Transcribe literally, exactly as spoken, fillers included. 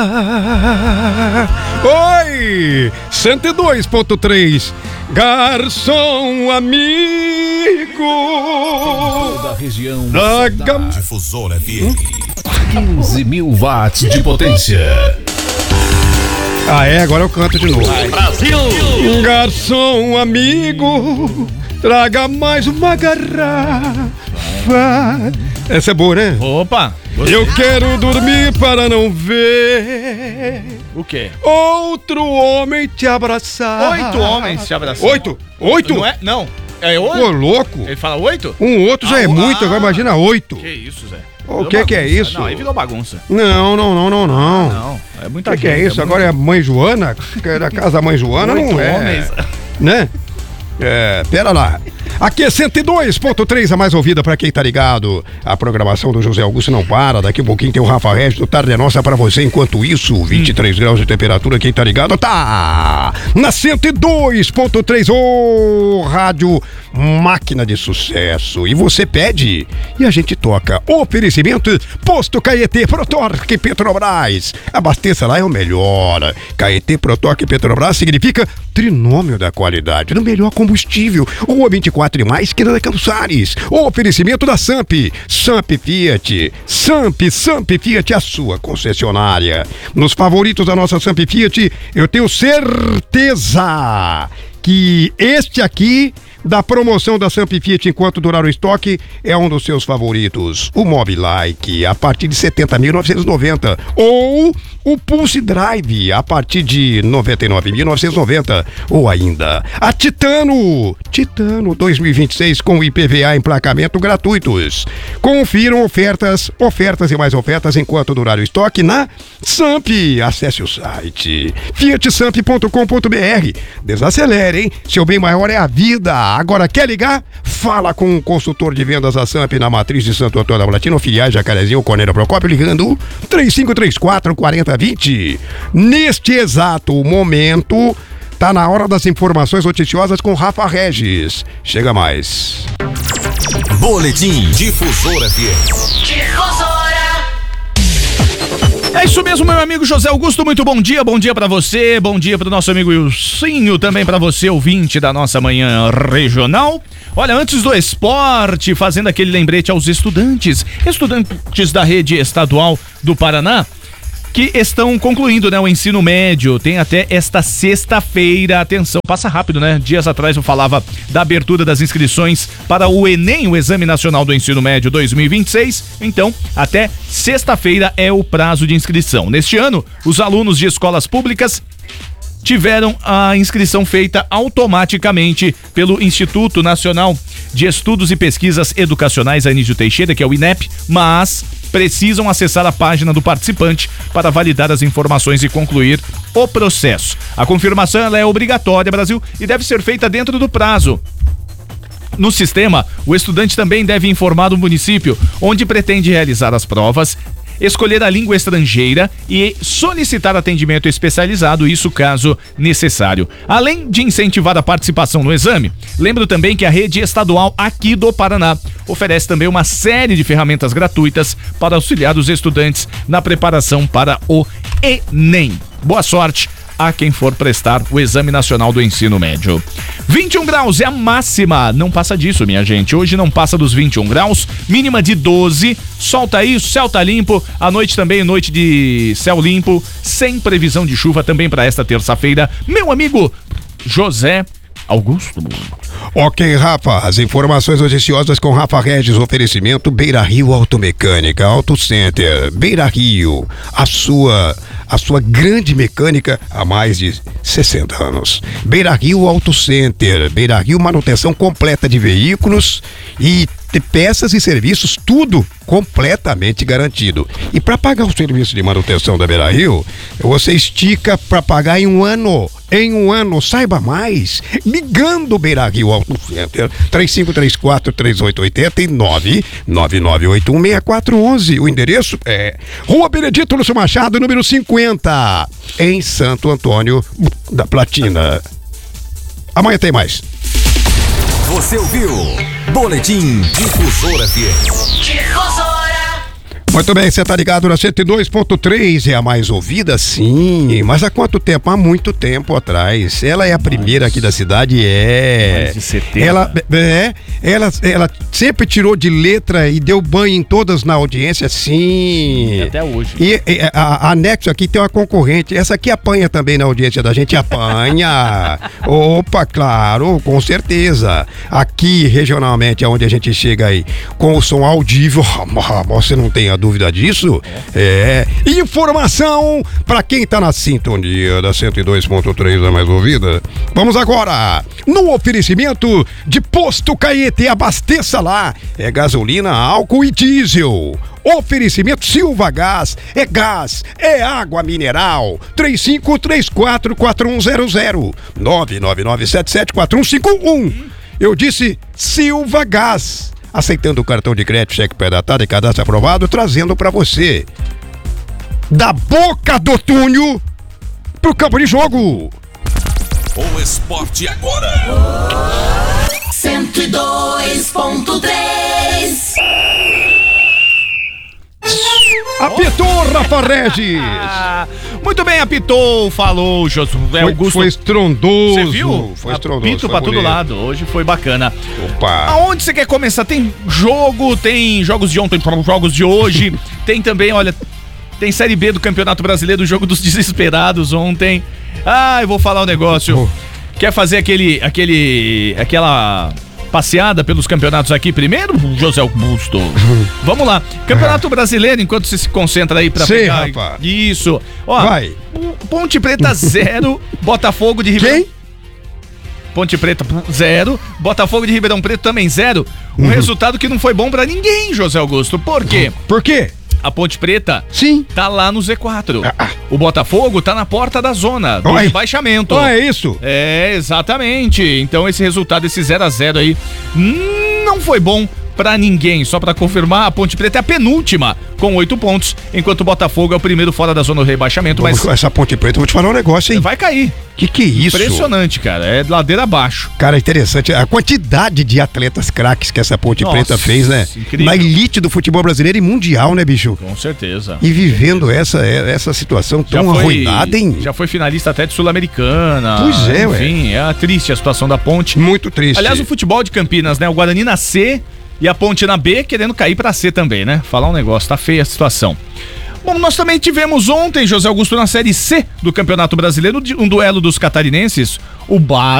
Oi, cento e dois ponto três, garçom amigo da região Traga... Difusora F M, quinze mil watts de potência. Ah é, agora eu canto de novo. Ai, Brasil! Garçom amigo, traga mais uma garrafa. Essa é boa, né? Opa! Você... Eu quero dormir para não ver o quê? Outro homem te abraçar. Oito homens te abraçar. Oito? Oito? Não é? Não. É oito? Pô, louco. Ele fala oito? Um outro já ah, é muito, ah, agora imagina oito. Que isso, Zé? O que que é isso? Não, aí virou bagunça. Não, não, não, não, não. Ah, não, é muita que gente. O que é isso? É agora muito... é a mãe Joana? Que é da casa da mãe Joana, oito não é? homens. Né? É, pera lá. Aqui é cento e dois ponto três, a mais ouvida pra quem tá ligado. A programação do José Augusto não para. Daqui a pouquinho tem o Rafa Regis do Tarde é Nossa pra você. Enquanto isso, vinte e três hum. graus de temperatura. Quem tá ligado tá na cento e dois ponto três. Ô, oh, rádio máquina de sucesso. E você pede e a gente toca. Oferecimento Posto Caetê, Protorque Petrobras. Abasteça lá é o melhor. Caetê, Protorque Petrobras significa trinômio da qualidade, no melhor combustível. Rua vinte e quatro e mais, Quina da Campos. O oferecimento da Samp, Samp Fiat, Samp, Samp Fiat, a sua concessionária. Nos favoritos da nossa Samp Fiat, eu tenho certeza que este aqui, da promoção da Samp Fiat enquanto durar o estoque, é um dos seus favoritos. O Mobilike, a partir de setenta mil novecentos e noventa. Ou o Pulse Drive, a partir de noventa e nove mil novecentos e noventa. Ou ainda, a Titano, Titano dois mil e vinte e seis com I P V A e emplacamento gratuitos. Confiram ofertas, ofertas e mais ofertas enquanto durar o estoque na Samp. Acesse o site fiat samp ponto com ponto b r. Desacelere, hein? Seu bem maior é a vida. Agora, quer ligar? Fala com o consultor de vendas da Samp na matriz de Santo Antônio da Platina, filiais Jacarezinho, Cornélio Procópio, ligando três cinco três quatro, quatro zero dois zero. Neste exato momento, tá na hora das informações noticiosas com Rafa Regis. Chega mais. Boletim Difusora F M. Difusora. É isso mesmo, meu amigo José Augusto, muito bom dia, bom dia pra você, bom dia pro nosso amigo Ilcinho, também pra você, ouvinte da nossa manhã regional. Olha, antes do esporte, fazendo aquele lembrete aos estudantes, estudantes da rede estadual do Paraná, que estão concluindo, né, o ensino médio. Tem até esta sexta-feira, atenção, passa rápido, né? Dias atrás eu falava da abertura das inscrições para o Enem, o Exame Nacional do Ensino Médio dois mil e vinte e seis. Então, até sexta-feira é o prazo de inscrição. Neste ano, os alunos de escolas públicas tiveram a inscrição feita automaticamente pelo Instituto Nacional de Estudos e Pesquisas Educacionais Anísio Teixeira, que é o I N E P, mas precisam acessar a página do participante para validar as informações e concluir o processo. A confirmação ela é obrigatória, Brasil, e deve ser feita dentro do prazo. No sistema, o estudante também deve informar o município onde pretende realizar as provas, escolher a língua estrangeira e solicitar atendimento especializado, isso caso necessário. Além de incentivar a participação no exame, lembro também que a rede estadual aqui do Paraná oferece também uma série de ferramentas gratuitas para auxiliar os estudantes na preparação para o Enem. Boa sorte a quem for prestar o Exame Nacional do Ensino Médio. vinte e um graus é a máxima, não passa disso, minha gente. Hoje não passa dos vinte e um graus, mínima de doze, sol tá aí, céu tá limpo, a noite também, noite de céu limpo, sem previsão de chuva também para esta terça-feira. Meu amigo José Augusto. Ok, Rafa, as informações noticiosas com Rafa Regis, oferecimento Beira Rio Automecânica, Auto Center, Beira Rio, a sua, a sua grande mecânica há mais de sessenta anos. Beira Rio Auto Center, Beira Rio manutenção completa de veículos e de peças e serviços, tudo completamente garantido. E para pagar o serviço de manutenção da Beira Rio, você estica para pagar em um ano. Em um ano, saiba mais, ligando Beira Rio Auto Center, três cinco três quatro, três oito oito zero e nove nove nove oito um seis quatro um um. O endereço é Rua Benedito Lúcio Machado, número cinquenta, em Santo Antônio da Platina. Amanhã tem mais. Você ouviu Boletim Difusora F M. Difusora. Muito bem, você tá ligado na cento e dois ponto três, é a mais ouvida, sim. Mas há quanto tempo? Há muito tempo atrás. Ela é a primeira aqui da cidade, é. Mais de setenta. Ela, é, ela, ela sempre tirou de letra e deu banho em todas na audiência, sim. E até hoje. E, e a, a Nexo aqui tem uma concorrente. Essa aqui apanha também na audiência da gente, apanha. Opa, claro, com certeza. Aqui, regionalmente, é onde a gente chega aí, com o som audível, você não tem a dúvida disso? É. Informação para quem tá na sintonia da cento e dois ponto três, a mais ouvida. Vamos agora no oferecimento de Posto Caetê, abasteça lá. É gasolina, álcool e diesel. Oferecimento Silva Gás, é gás, é água mineral. três cinco três quatro quatro um zero zero nove nove nove sete sete quatro um cinco um. Eu disse Silva Gás. Aceitando o cartão de crédito, cheque pré-datado e cadastro aprovado, trazendo pra você da boca do túnel pro campo de jogo. O esporte agora. cento e dois ponto três. Apitou, Rafa Regis. Ah, muito bem, apitou, falou, Josué Foi, Augusto. foi estrondoso. Você viu? Foi estrondoso. Apito foi pra todo bonito. lado. Hoje foi bacana. Opa. Aonde você quer começar? Tem jogo, tem jogos de ontem, jogos de hoje. Tem também, olha, tem Série B do Campeonato Brasileiro, o jogo dos desesperados ontem. Ah, eu vou falar um negócio. Oh. Quer fazer aquele, aquele, aquela passeada pelos campeonatos aqui primeiro, José Augusto? Vamos lá. Campeonato Brasileiro, enquanto você se concentra aí pra Sim, pegar. rapaz. Isso. Ó, Vai. Ponte Preta zero, Botafogo de Ribeirão. Quem? Ponte Preta zero, Botafogo de Ribeirão Preto também zero. Um Uhum. resultado que não foi bom pra ninguém, José Augusto. Por quê? Por quê? A Ponte Preta Sim. tá lá no Z quatro. Ah, ah. O Botafogo tá na porta da zona do Oi. rebaixamento. Ah, é isso? É, exatamente. Então esse resultado, esse zero a zero aí, hum, não foi bom pra ninguém. Só pra confirmar, a Ponte Preta é a penúltima, com oito pontos, enquanto o Botafogo é o primeiro fora da zona do rebaixamento, mas Essa Ponte Preta, eu vou te falar um negócio, hein? vai cair. Que que é isso? Impressionante, cara. É ladeira abaixo. Cara, interessante a quantidade de atletas craques que essa Ponte Nossa, Preta fez, né? incrível. Na elite do futebol brasileiro e mundial, né, bicho? Com certeza. E vivendo essa, essa situação tão arruinada, hein? Já foi finalista até de Sul-Americana. Pois é, ué. Enfim, é triste a situação da Ponte. Muito triste. Aliás, o futebol de Campinas, né? O Guarani na C e a Ponte na B, querendo cair pra C também, né? Falar um negócio, tá feia a situação. Bom, nós também tivemos ontem, José Augusto, na Série C do Campeonato Brasileiro, um duelo dos catarinenses. O Bar